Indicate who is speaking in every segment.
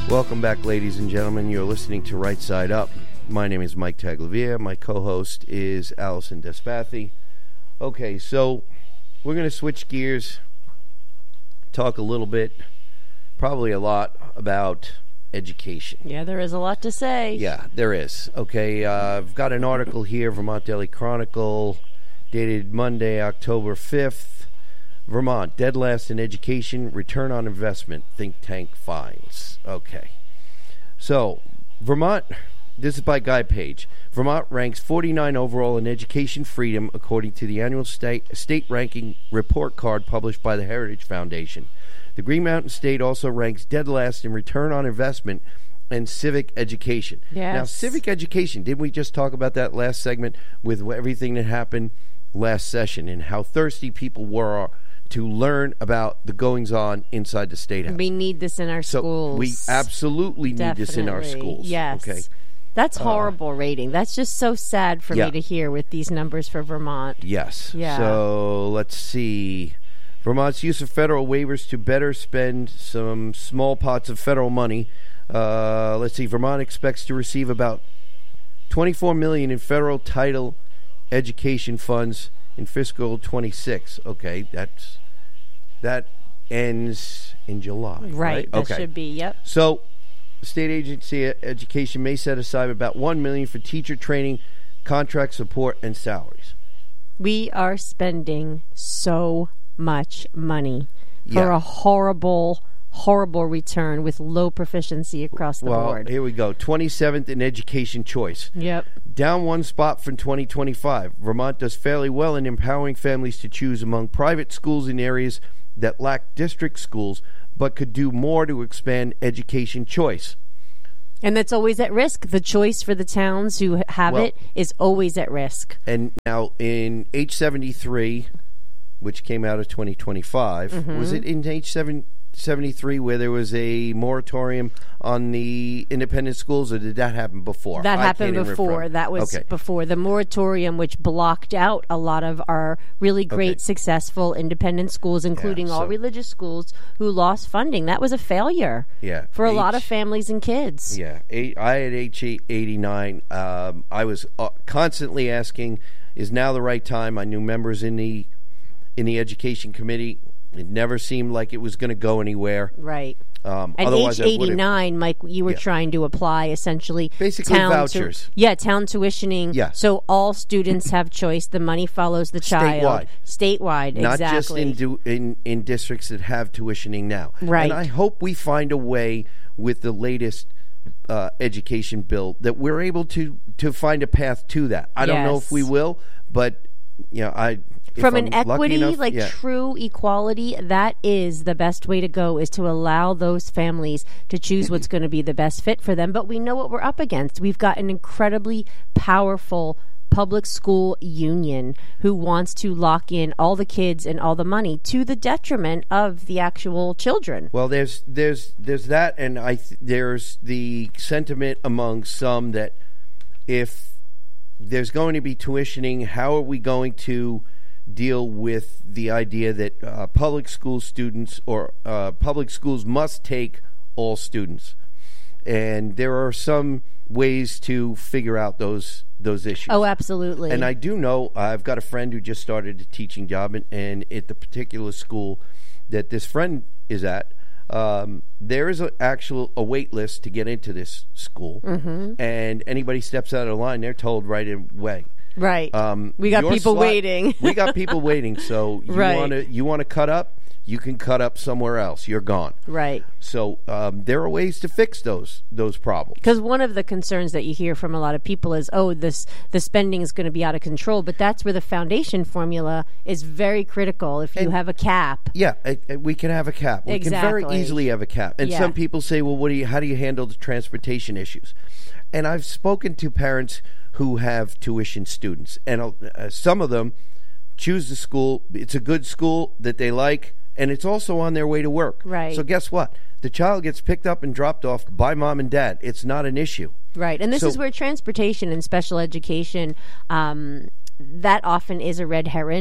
Speaker 1: Welcome back, ladies and gentlemen. You're listening to Right Side Up. My name is Mike Taglavia. My co-host is Allison Despathy. Okay, so we're going to switch gears, talk a little bit, probably a lot, about education.
Speaker 2: Yeah, there is a lot to say.
Speaker 1: Yeah, there is. Okay, I've got an article here, Vermont Daily Chronicle, dated Monday, October 5th. Vermont, dead last in education, return on investment, think tank finds. Okay. So, Vermont, this is by Guy Page. Vermont ranks 49 overall in education freedom, according to the annual state ranking report card published by the Heritage Foundation. The Green Mountain State also ranks dead last in return on investment and civic education.
Speaker 2: Yes.
Speaker 1: Now, civic education, didn't we just talk about that last segment with everything that happened last session and how thirsty people were to learn about the goings-on inside the State House?
Speaker 2: We need this in our schools.
Speaker 1: We absolutely need this in our schools.
Speaker 2: Yes.
Speaker 1: Okay.
Speaker 2: That's horrible rating. That's just so sad for me to hear with these numbers for Vermont.
Speaker 1: Yes.
Speaker 2: Yeah.
Speaker 1: So let's see. Vermont's use of federal waivers to better spend some small pots of federal money. Let's see. Vermont expects to receive about $24 million in federal title education funds in fiscal 26. Okay, that ends in July.
Speaker 2: Right. That
Speaker 1: Okay.
Speaker 2: should be. Yep.
Speaker 1: So, state agency education may set aside about $1 million for teacher training, contract support, and salaries.
Speaker 2: We are spending so much money for a horrible return with low proficiency across the board.
Speaker 1: Here we go. 27th in education choice.
Speaker 2: Yep.
Speaker 1: Down one spot from 2025. Vermont does fairly well in empowering families to choose among private schools in areas that lack district schools, but could do more to expand education choice.
Speaker 2: And that's always at risk. The choice for the towns who have it is always at risk.
Speaker 1: And now in H73, which came out of 2025, was it in H73 where there was a moratorium on the independent schools, or did that happen before?
Speaker 2: That happened before. That was before the moratorium, which blocked out a lot of our really great, successful independent schools, including all religious schools, who lost funding. That was a failure for a lot of families and kids.
Speaker 1: Yeah. I had H89. I was constantly asking, is now the right time? I knew members in the education committee. It never seemed like it was going to go anywhere.
Speaker 2: Right. And H89, Mike, you were trying to apply essentially
Speaker 1: basically vouchers.
Speaker 2: Town tuitioning.
Speaker 1: Yeah.
Speaker 2: So all students have choice. The money follows the child. Statewide,
Speaker 1: not
Speaker 2: exactly.
Speaker 1: just in districts that have tuitioning now.
Speaker 2: Right.
Speaker 1: And I hope we find a way with the latest education bill that we're able to find a path to that. I don't know if we will, but from
Speaker 2: an equity, true equality, that is the best way to go, is to allow those families to choose what's going to be the best fit for them. But we know what we're up against. We've got an incredibly powerful public school union who wants to lock in all the kids and all the money to the detriment of the actual children.
Speaker 1: Well, there's that, and there's the sentiment among some that if there's going to be tuitioning, how are we going to deal with the idea that public school students or public schools must take all students? And there are some ways to figure out those issues. Oh, absolutely. And I do know, I've got a friend who just started a teaching job, and at the particular school that this friend is at, there is a wait list to get into this school, and anybody steps out of line, they're told right away. Right. We got people waiting. We got people waiting. So you want to cut up, you can cut up somewhere else. You're gone. Right. So there are ways to fix those problems.
Speaker 2: Because one of the concerns that you hear from a lot of people is, the spending is going to be out of control. But that's where the foundation formula is very critical. If you have a cap.
Speaker 1: Yeah, we can have a cap. We can very easily have a cap. And some people say, well, how do you handle the transportation issues? And I've spoken to parents who have tuition students, and some of them choose the school. It's a good school that they like, and it's also on their way to work. Right. So guess what? The child gets picked up and dropped off by mom and dad. It's not an issue. Right. And this is where transportation and special education, that often is a red herring,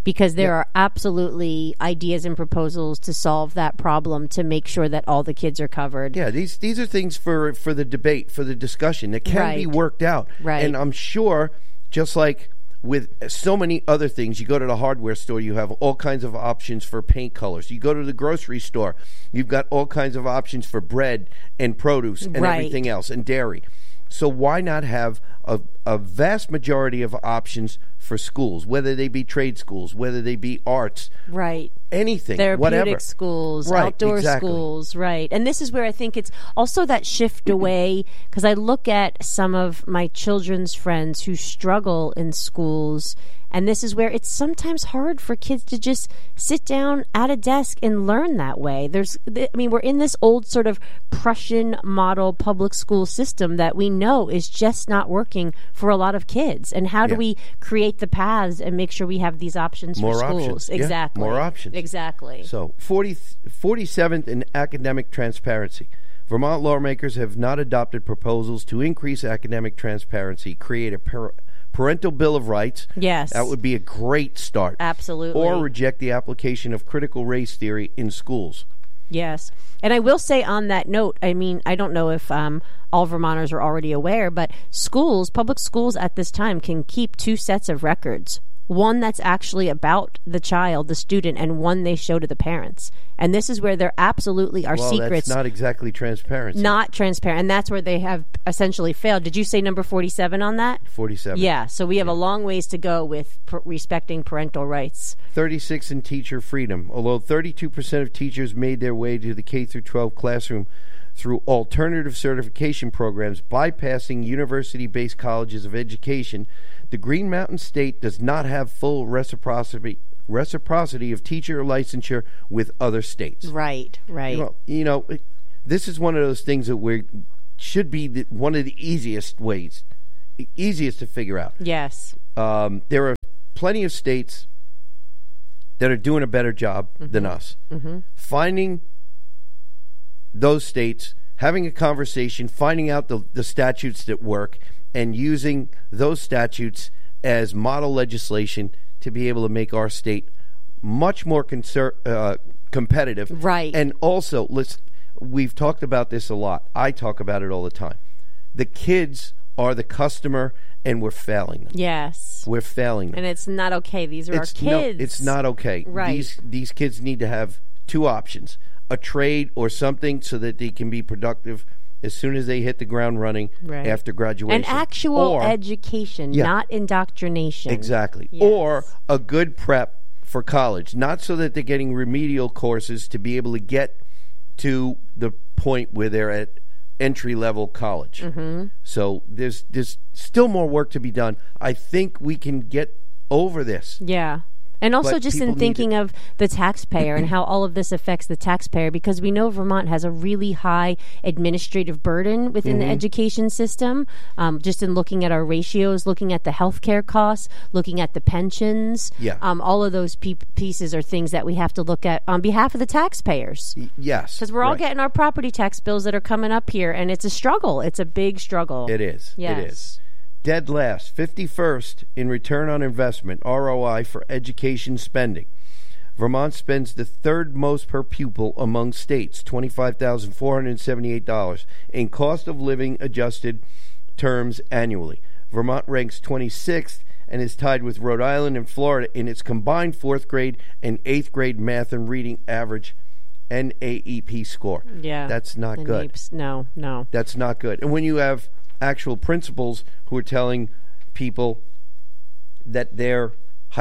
Speaker 2: because there are absolutely ideas and proposals to solve that problem to make sure that all the kids are covered.
Speaker 1: Yeah, these are things for the debate, for the discussion that can be worked out.
Speaker 2: Right.
Speaker 1: And I'm sure, just like with so many other things, you go to the hardware store, you have all kinds of options for paint colors. You go to the grocery store, you've got all kinds of options for bread and produce and everything else, and dairy. So why not have a vast majority of options for schools, whether they be trade schools, whether they be arts, anything,
Speaker 2: therapeutic
Speaker 1: whatever.
Speaker 2: schools, outdoor schools, And this is where I think it's also that shift away, because I look at some of my children's friends who struggle in schools, and this is where it's sometimes hard for kids to just sit down at a desk and learn that way. We're in this old sort of Prussian model public school system that we know is just not working for a lot of kids. And how do we create the paths and make sure we have these options for schools?
Speaker 1: Options.
Speaker 2: Exactly.
Speaker 1: More options.
Speaker 2: Exactly.
Speaker 1: So 47th in academic transparency. Vermont lawmakers have not adopted proposals to increase academic transparency, create a parental bill of rights.
Speaker 2: Yes.
Speaker 1: That would be a great start.
Speaker 2: Absolutely.
Speaker 1: Or reject the application of critical race theory in schools.
Speaker 2: Yes. And I will say on that note, I don't know if all Vermonters are already aware, but public schools at this time can keep two sets of records. One that's actually about the child, the student, and one they show to the parents. And this is where there absolutely are secrets.
Speaker 1: That's not exactly transparency.
Speaker 2: Not transparent. And that's where they have essentially failed. Did you say number 47 on that?
Speaker 1: 47.
Speaker 2: Yeah. So we have a long ways to go with respecting parental rights.
Speaker 1: 36 in teacher freedom. Although 32% of teachers made their way to the K-12 classroom through alternative certification programs, bypassing university-based colleges of education, the Green Mountain State does not have full reciprocity of teacher licensure with other states. Right. This is one of those things that should be one of the easiest to figure out.
Speaker 2: Yes.
Speaker 1: There are plenty of states that are doing a better job than us. Finding those states, having a conversation, finding out the statutes that work, and using those statutes as model legislation to be able to make our state much more competitive.
Speaker 2: Right.
Speaker 1: And also, we've talked about this a lot. I talk about it all the time. The kids are the customer, and we're failing them.
Speaker 2: Yes.
Speaker 1: We're failing them.
Speaker 2: And it's not okay. These are our kids.
Speaker 1: No, it's not okay.
Speaker 2: Right.
Speaker 1: These kids need to have two options: a trade or something so that they can be productive as soon as they hit the ground running after graduation.
Speaker 2: An actual education, not indoctrination.
Speaker 1: Exactly.
Speaker 2: Yes.
Speaker 1: Or a good prep for college, not so that they're getting remedial courses to be able to get to the point where they're at entry-level college. So there's still more work to be done. I think we can get over this.
Speaker 2: Yeah. And also just in thinking of the taxpayer and how all of this affects the taxpayer, because we know Vermont has a really high administrative burden within the education system, just in looking at our ratios, looking at the healthcare costs, looking at the pensions. All of those pieces are things that we have to look at on behalf of the taxpayers.
Speaker 1: Yes.
Speaker 2: Because we're all getting our property tax bills that are coming up here, and it's a struggle. It's a big struggle.
Speaker 1: It is.
Speaker 2: Yes.
Speaker 1: It is. Dead last, 51st in return on investment, ROI, for education spending. Vermont spends the third most per pupil among states, $25,478, in cost of living adjusted terms annually. Vermont ranks 26th and is tied with Rhode Island and Florida in its combined 4th grade and 8th grade math and reading average NAEP score.
Speaker 2: Yeah.
Speaker 1: That's not good.
Speaker 2: No.
Speaker 1: That's not good. And when you have actual principals who are telling people that their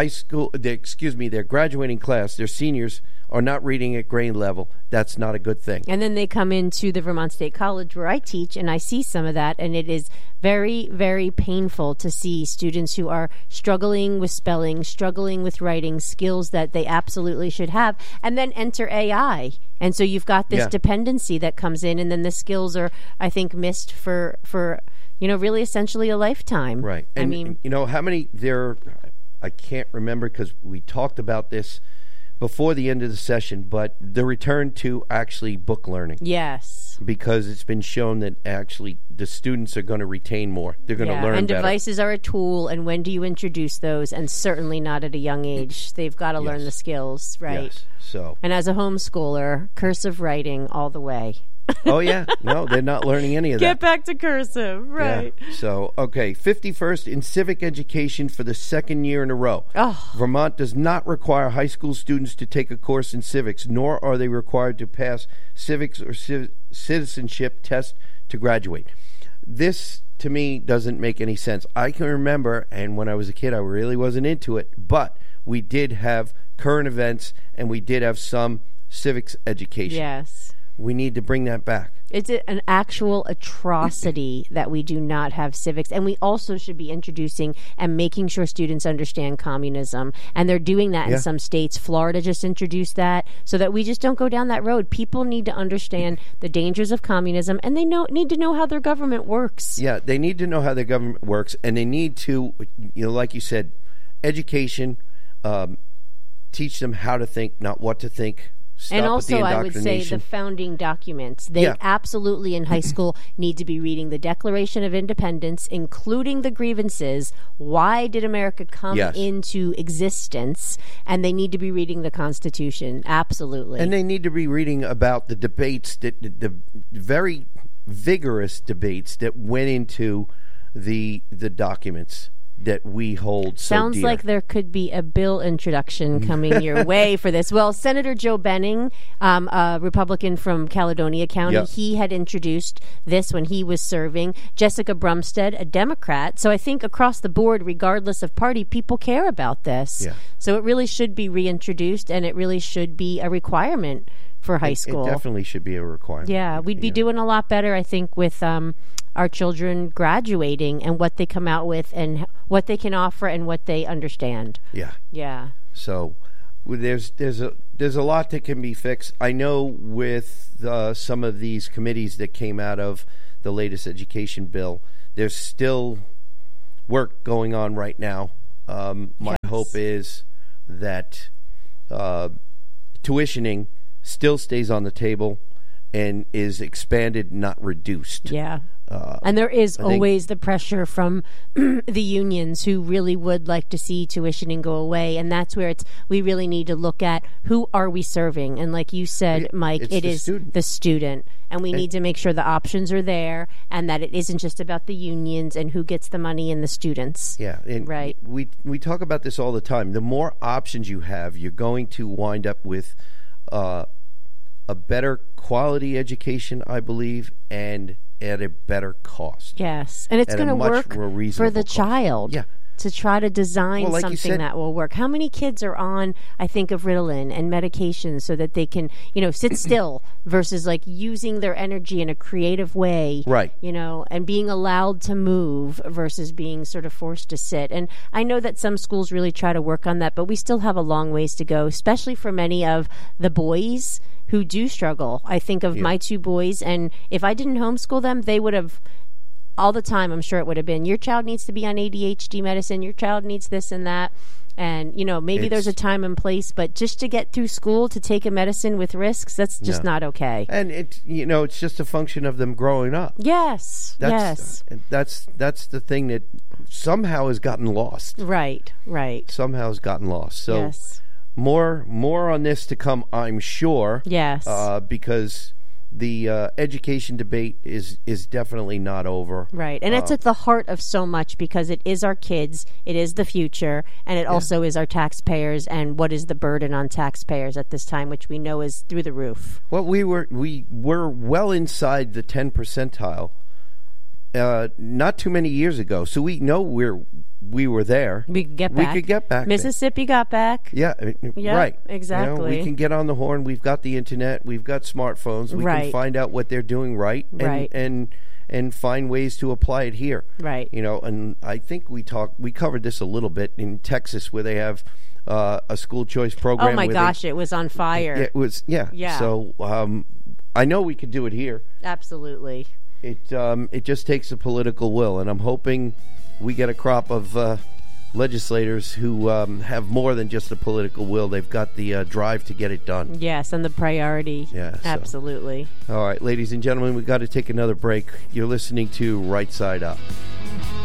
Speaker 1: their graduating class, their seniors, are not reading at grade level, that's not a good thing.
Speaker 2: And then they come into the Vermont State College where I teach, and I see some of that, and it is very, very painful to see students who are struggling with spelling, struggling with writing, skills that they absolutely should have, and then enter AI. And so you've got this dependency that comes in, and then the skills are, I think, missed for really essentially a lifetime.
Speaker 1: Right. And, how many there, I can't remember because we talked about this before the end of the session, but the return to actually book learning.
Speaker 2: Yes.
Speaker 1: because it's been shown that actually the students are going to retain more. They're going to learn
Speaker 2: and
Speaker 1: better.
Speaker 2: Devices are a tool, and when do you introduce those? And certainly not at a young age. They've got to learn the skills, right?
Speaker 1: Yes. So,
Speaker 2: and as a homeschooler, cursive writing all the way.
Speaker 1: Oh, yeah. No, they're not learning any of that.
Speaker 2: Get back to cursive, right.
Speaker 1: Yeah. So, okay, 51st in civic education for the second year in a row.
Speaker 2: Oh.
Speaker 1: Vermont does not require high school students to take a course in civics, nor are they required to pass civics or citizenship tests to graduate. This, to me, doesn't make any sense. I can remember, and when I was a kid, I really wasn't into it, but we did have current events, and we did have some civics education.
Speaker 2: Yes.
Speaker 1: We need to bring that back.
Speaker 2: It's an actual atrocity that we do not have civics. And we also should be introducing and making sure students understand communism. And they're doing that in some states. Florida just introduced that so that we just don't go down that road. People need to understand the dangers of communism, and they need to know how their government works.
Speaker 1: Yeah, they need to know how their government works, and they need to, like you said, education, teach them how to think, not what to think. Stop
Speaker 2: and also,
Speaker 1: I
Speaker 2: would say the founding documents. They absolutely, in high school, need to be reading the Declaration of Independence, including the grievances. Why did America come into existence? And they need to be reading the Constitution. Absolutely.
Speaker 1: And they need to be reading about the debates, the very vigorous debates that went into the documents that we hold so
Speaker 2: Sounds
Speaker 1: dear.
Speaker 2: Like there could be a bill introduction coming your way for this. Well, Senator Joe Benning, a Republican from Caledonia County, he had introduced this when he was serving. Jessica Brumstead, a Democrat. So I think across the board, regardless of party, people care about this. Yeah. So it really should be reintroduced, and it really should be a requirement for high school.
Speaker 1: It definitely should be a requirement.
Speaker 2: Yeah, we'd be doing a lot better, I think, with our children graduating and what they come out with and what they can offer and what they understand. Yeah.
Speaker 1: So there's a lot that can be fixed. I know with some of these committees that came out of the latest education bill, there's still work going on right now. My hope is that tuitioning still stays on the table and is expanded, not reduced.
Speaker 2: Yeah. And there is always the pressure from the unions who really would like to see tuitioning go away. And that's where we really need to look at who are we serving. And like you said, Mike, it is the student. And we need to make sure the options are there and that it isn't just about the unions and who gets the money and the students.
Speaker 1: Yeah. And
Speaker 2: right.
Speaker 1: We talk about this all the time. The more options you have, you're going to wind up with a better quality education, I believe, and at a better cost.
Speaker 2: Yes, and it's going to work for the child.
Speaker 1: Yeah.
Speaker 2: To try to design something that will work. How many kids are on, I think, of Ritalin and medications so that they can, sit still versus like using their energy in a creative way,
Speaker 1: right?
Speaker 2: And being allowed to move versus being sort of forced to sit. And I know that some schools really try to work on that, but we still have a long ways to go, especially for many of the boys who do struggle. I think of my two boys, and if I didn't homeschool them, they would have. All the time, I'm sure it would have been, your child needs to be on ADHD medicine, your child needs this and that. And, maybe there's a time and place, but just to get through school, to take a medicine with risks, that's just not okay.
Speaker 1: And, it's just a function of them growing up.
Speaker 2: Yes,
Speaker 1: That's the thing that somehow has gotten lost.
Speaker 2: Right.
Speaker 1: Somehow has gotten lost. So more on this to come, I'm sure.
Speaker 2: Yes.
Speaker 1: Because the education debate is definitely not over.
Speaker 2: Right. And it's at the heart of so much because it is our kids, it is the future, and it also is our taxpayers and what is the burden on taxpayers at this time, which we know is through the roof.
Speaker 1: Well, we were well inside the 10 percentile not too many years ago, so we know we were there.
Speaker 2: We could get back.
Speaker 1: We could get back.
Speaker 2: Mississippi got back.
Speaker 1: Yeah, right.
Speaker 2: Exactly.
Speaker 1: We can get on the horn. We've got the internet. We've got smartphones. We can find out what they're doing right, and find ways to apply it here.
Speaker 2: Right.
Speaker 1: And I think we covered this a little bit in Texas, where they have a school choice program.
Speaker 2: Oh my gosh, it was on fire.
Speaker 1: It was. Yeah. So I know we could do it here.
Speaker 2: Absolutely.
Speaker 1: It just takes a political will, and I'm hoping we get a crop of legislators who have more than just a political will. They've got the drive to get it done.
Speaker 2: Yes, and the priority.
Speaker 1: Yeah,
Speaker 2: absolutely.
Speaker 1: All right, ladies and gentlemen, we've got to take another break. You're listening to Right Side Up.